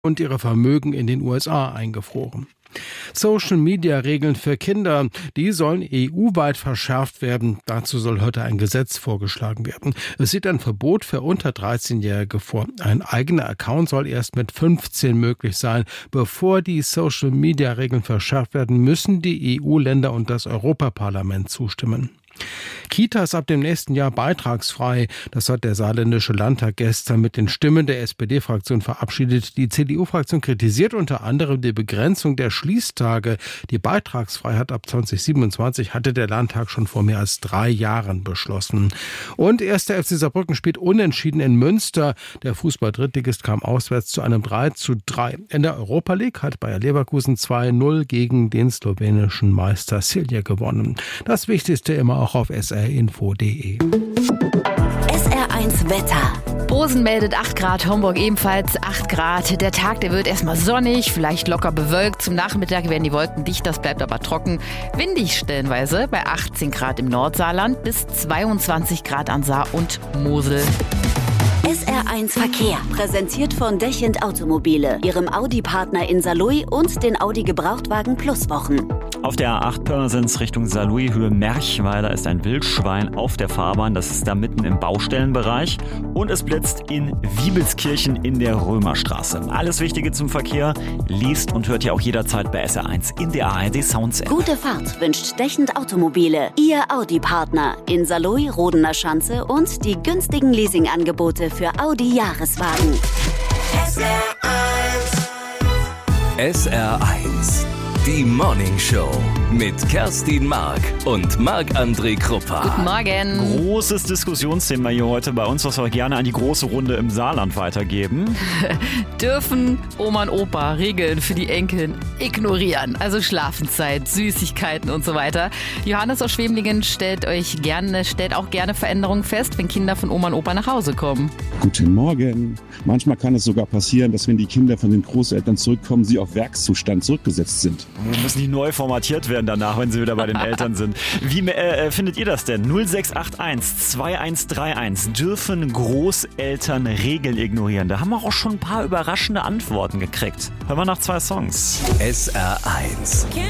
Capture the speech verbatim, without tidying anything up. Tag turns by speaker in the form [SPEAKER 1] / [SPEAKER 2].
[SPEAKER 1] und ihre Vermögen in den U S A eingefroren. Social-Media-Regeln für Kinder, die sollen E U-weit verschärft werden. Dazu soll heute ein Gesetz vorgeschlagen werden. Es sieht ein Verbot für unter dreizehnjährige vor. Ein eigener Account soll erst mit fünfzehn möglich sein. Bevor die Social-Media-Regeln verschärft werden, müssen die E U-Länder und das Europaparlament zustimmen. Kitas ab dem nächsten Jahr beitragsfrei. Das hat der saarländische Landtag gestern mit den Stimmen der S P D-Fraktion verabschiedet. Die C D U-Fraktion kritisiert unter anderem die Begrenzung der Schließtage. Die Beitragsfreiheit ab zwanzig siebenundzwanzig hatte der Landtag schon vor mehr als drei Jahren beschlossen. Und erster F C Saarbrücken spielt unentschieden in Münster. Der Fußball-Drittligist kam auswärts zu einem drei zu drei. In der Europa League hat Bayer Leverkusen zwei null gegen den slowenischen Meister Celje gewonnen. Das Wichtigste immer auch auf s r info punkt d e.
[SPEAKER 2] S R eins Wetter.
[SPEAKER 3] Bosen meldet acht Grad, Homburg ebenfalls acht Grad. Der Tag, der wird erstmal sonnig, vielleicht locker bewölkt. Zum Nachmittag werden die Wolken dicht, das bleibt aber trocken. Windig stellenweise bei achtzehn Grad im Nordsaarland bis zweiundzwanzig Grad an Saar und Mosel.
[SPEAKER 2] S R eins Verkehr, präsentiert von Dechend Automobile, ihrem Audi-Partner in Saarlouis und den Audi Gebrauchtwagen Plus Wochen.
[SPEAKER 4] Auf der A acht Pirmasens Richtung Saarlouis, Höhe Merchweiler, ist ein Wildschwein auf der Fahrbahn. Das ist da mitten im Baustellenbereich. Und es blitzt in Wiebelskirchen in der Römerstraße. Alles Wichtige zum Verkehr liest und hört ihr auch jederzeit bei S R eins in der A R D Sounds App.
[SPEAKER 2] Gute Fahrt wünscht Dechend Automobile, ihr Audi-Partner in Saarlouis, Rodener Schanze und die günstigen Leasingangebote für Audi-Jahreswagen.
[SPEAKER 5] S R eins.
[SPEAKER 6] S R eins. Die Morning Show mit Kerstin Mark und Marc-André Kruppa.
[SPEAKER 3] Guten Morgen.
[SPEAKER 4] Großes Diskussionsthema hier heute bei uns, was wir gerne an die große Runde im Saarland weitergeben.
[SPEAKER 3] Dürfen Oma und Opa Regeln für die Enkeln ignorieren? Also Schlafenszeit, Süßigkeiten und so weiter. Johannes aus Schwemlingen stellt euch gerne, stellt auch gerne Veränderungen fest, wenn Kinder von Oma und Opa nach Hause kommen.
[SPEAKER 7] Guten Morgen. Manchmal kann es sogar passieren, dass wenn die Kinder von den Großeltern zurückkommen, sie auf Werkszustand zurückgesetzt sind.
[SPEAKER 4] Müssen die neu formatiert werden danach, wenn sie wieder bei den Eltern sind. Wie äh, findet ihr das denn? null sechs acht eins zwei eins drei eins. Dürfen Großeltern Regeln ignorieren? Da haben wir auch schon ein paar überraschende Antworten gekriegt. Hören wir nach zwei Songs.
[SPEAKER 6] S R eins.